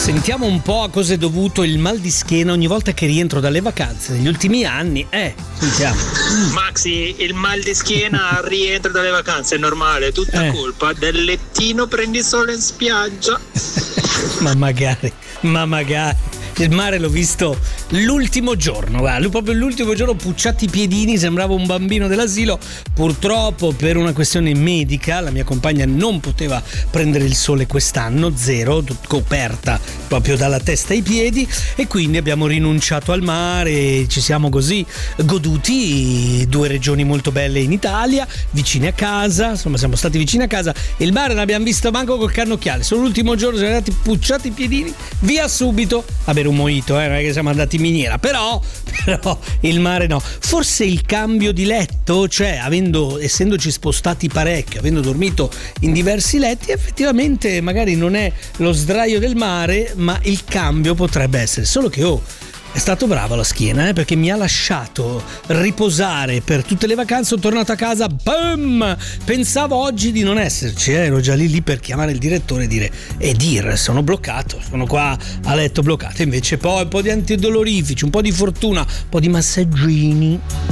Sentiamo un po' a cosa è dovuto il mal di schiena ogni volta che rientro dalle vacanze negli ultimi anni. Sentiamo. Maxi, il mal di schiena al rientro dalle vacanze è normale, tutta colpa del lettino prendi sole in spiaggia. Ma magari. Il mare l'ho visto l'ultimo giorno, guarda, proprio l'ultimo giorno, pucciati i piedini, sembrava un bambino dell'asilo. Purtroppo per una questione medica la mia compagna non poteva prendere il sole quest'anno, zero, coperta proprio dalla testa ai piedi, e quindi abbiamo rinunciato al mare. Ci siamo così goduti 2 regioni molto belle in Italia, vicine a casa, insomma siamo stati vicini a casa, e il mare non abbiamo visto manco col cannocchiale. Solo l'ultimo giorno siamo andati pucciati i piedini, via subito a bere un mojito, non è che siamo andati in miniera, però il mare no. Forse il cambio di letto, cioè essendoci spostati parecchio, avendo dormito in diversi letti, effettivamente magari non è lo sdraio del mare, ma il cambio potrebbe essere. Solo che è stato bravo la schiena, perché mi ha lasciato riposare per tutte le vacanze. Sono tornato a casa, boom! Pensavo oggi di non esserci, ero già lì per chiamare il direttore e dire sono bloccato, sono qua a letto bloccato. Invece poi un po' di antidolorifici, un po' di fortuna, un po' di massaggini.